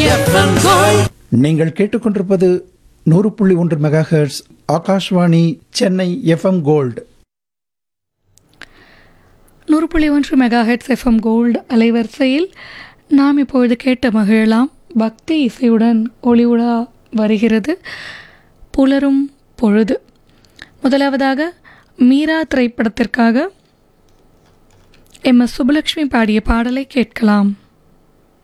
FM gold. நீங்கள் கேட்டுக்கொண்டிருப்பது 100.1 megahertz Akashvani Chennai FM gold. 100.1 megahertz FM gold அலைவரிசையில் நாம் இப்பொழுது கேட்ட மகிழலாம். பக்தி இசையுடன் ஒளிவுலா வருகிறது புலரும் பொழுது. முதலாவதாக மீரா திரைப்படத்திற்காக எம்.எஸ். சுப்புலட்சுமி பாடிய பாடலை கேட்கலாம்.